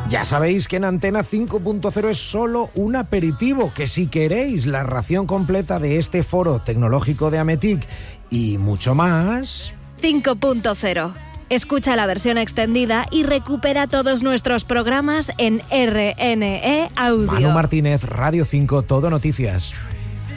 Ya sabéis que en Antena 5.0 es solo un aperitivo, que si queréis la ración completa de este foro tecnológico de Ametic y mucho más... 5.0. Escucha la versión extendida y recupera todos nuestros programas en RNE Audio. Manu Martínez, Radio 5, Todo Noticias.